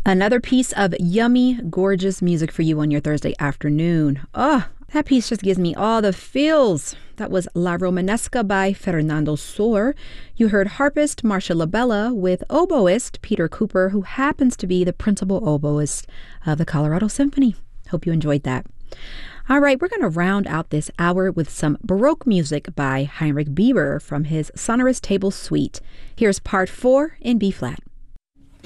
Another piece of yummy, gorgeous music for you on your Thursday afternoon. Oh, that piece just gives me all the feels. That was La Romanesca by Fernando Sor. You heard harpist Marcia Labella with oboist Peter Cooper, who happens to be the principal oboist of the Colorado Symphony. Hope you enjoyed that. All right, we're going to round out this hour with some Baroque music by Heinrich Bieber from his Sonorous Table Suite. Here's part 4 in B-flat.